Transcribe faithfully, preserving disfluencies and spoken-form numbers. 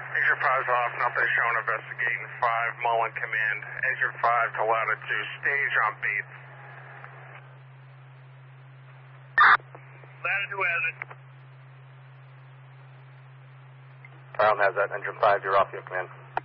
Engine five's off, nothing shown, investigating five, Mullen command. Engine five to latitude, stage on beat. Latitude has it. Brown has that, engine five, you're off your command.